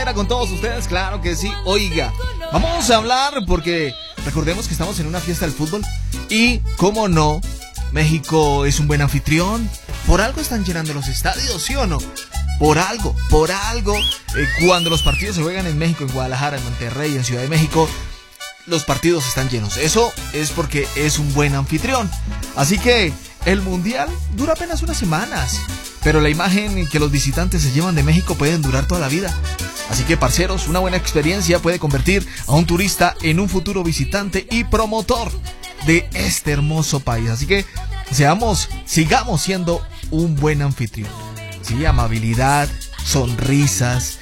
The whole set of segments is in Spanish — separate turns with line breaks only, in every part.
Gozadera con todos ustedes, claro que sí. Oiga, vamos a hablar porque recordemos que estamos en una fiesta del fútbol y, cómo no, México es un buen anfitrión. Por algo están llenando los estadios, ¿sí o no? Por algo. Cuando los partidos se juegan en México, en Guadalajara, en Monterrey, en Ciudad de México, los partidos están llenos. Eso es porque es un buen anfitrión. Así que el mundial dura apenas unas semanas, pero la imagen que los visitantes se llevan de México pueden durar toda la vida. Así que, parceros, una buena experiencia puede convertir a un turista en un futuro visitante y promotor de este hermoso país. Así que sigamos siendo un buen anfitrión. Sí, amabilidad, sonrisas,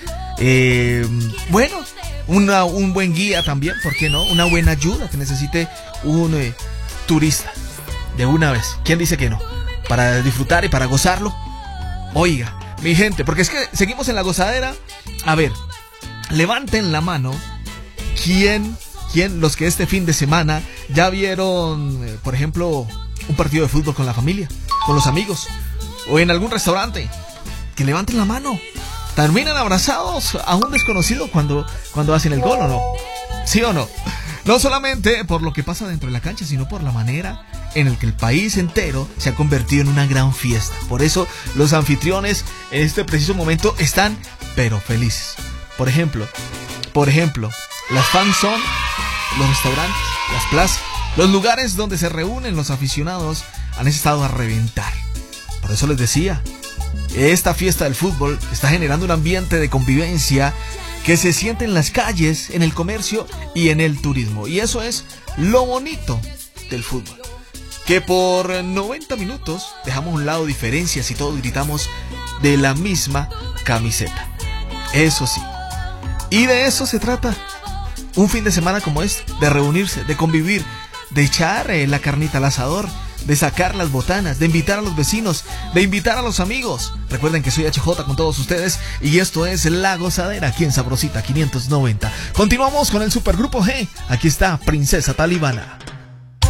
un buen guía también, ¿por qué no? Una buena ayuda que necesite un turista de una vez. ¿Quién dice que no? Para disfrutar y para gozarlo. Oiga, mi gente, porque es que seguimos en la gozadera. A ver, levanten la mano. ¿Quién, los que este fin de semana ya vieron, por ejemplo, un partido de fútbol con la familia, con los amigos, o en algún restaurante? Que levanten la mano. ¿Terminan abrazados a un desconocido cuando hacen el gol o no? ¿Sí o no? No solamente por lo que pasa dentro de la cancha, sino por la manera en la que el país entero se ha convertido en una gran fiesta. Por eso los anfitriones en este preciso momento están pero felices. Por ejemplo, las fans son los restaurantes, las plazas, los lugares donde se reúnen los aficionados han estado a reventar. Por eso les decía, esta fiesta del fútbol está generando un ambiente de convivencia que se siente en las calles, en el comercio y en el turismo. Y eso es lo bonito del fútbol. Que por 90 minutos dejamos a un lado diferencias y todos gritamos de la misma camiseta. Eso sí. Y de eso se trata un fin de semana como este, de reunirse, de convivir, de echar la carnita al asador, de sacar las botanas, de invitar a los vecinos, de invitar a los amigos. Recuerden que soy HJ con todos ustedes y esto es La Gozadera aquí en Sabrosita 590. Continuamos con el Supergrupo G. Aquí está Princesa Talibana.